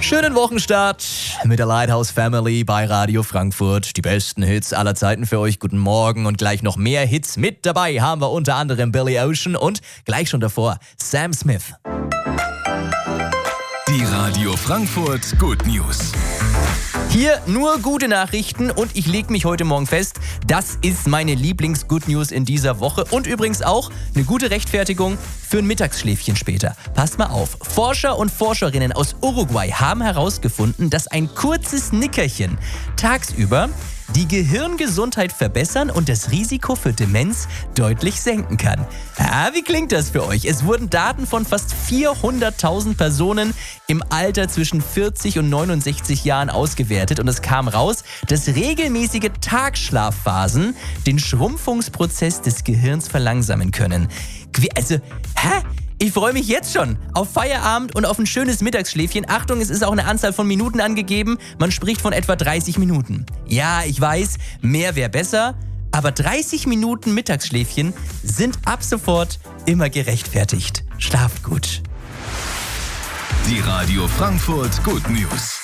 Schönen Wochenstart mit der Lighthouse Family bei Radio Frankfurt. Die besten Hits aller Zeiten für euch. Guten Morgen und gleich noch mehr Hits. Mit dabei haben wir unter anderem Billy Ocean und gleich schon davor Sam Smith. Die Radio Frankfurt Good News. Hier nur gute Nachrichten und ich lege mich heute Morgen fest, das ist meine Lieblings-Good News in dieser Woche und übrigens auch eine gute Rechtfertigung für ein Mittagsschläfchen später. Passt mal auf, Forscher und Forscherinnen aus Uruguay haben herausgefunden, dass ein kurzes Nickerchen tagsüber die Gehirngesundheit verbessern und das Risiko für Demenz deutlich senken kann. Wie klingt das für euch? Es wurden Daten von fast 400.000 Personen im Alter zwischen 40 und 69 Jahren ausgewertet und es kam raus, dass regelmäßige Tagschlafphasen den Schrumpfungsprozess des Gehirns verlangsamen können. Ich freue mich jetzt schon auf Feierabend und auf ein schönes Mittagsschläfchen. Achtung, es ist auch eine Anzahl von Minuten angegeben. Man spricht von etwa 30 Minuten. Ja, ich weiß, mehr wäre besser, aber 30 Minuten Mittagsschläfchen sind ab sofort immer gerechtfertigt. Schlaft gut. Die Radio Frankfurt Good News.